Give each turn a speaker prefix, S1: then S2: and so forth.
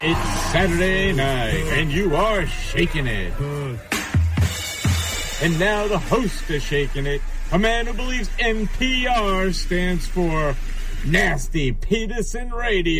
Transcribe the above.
S1: It's Saturday night, and you are shaking it. And now the host of Shaking It, a man who believes NPR stands for Nasty Peterson Radio.